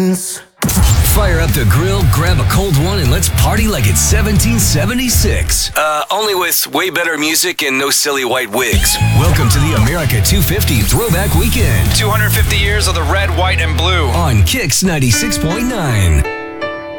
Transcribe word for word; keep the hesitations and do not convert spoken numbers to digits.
Fire up the grill, grab a cold one, and let's party like it's seventeen seventy-six. Uh, only with way better music and no silly white wigs. Welcome to the America two fifty Throwback Weekend. two hundred fifty years of the red, white, and blue. On Kicks ninety-six point nine.